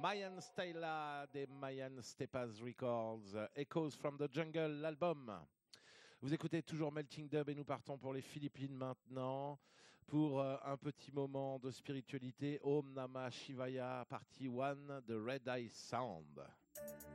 Mayan Stella des Mayan Stepas Records, Echoes from the Jungle, l'album. Vous écoutez toujours Melting Dub et nous partons pour les Philippines maintenant pour un petit moment de spiritualité. Om Namah Shivaya, partie 1 de Red Eye Sound.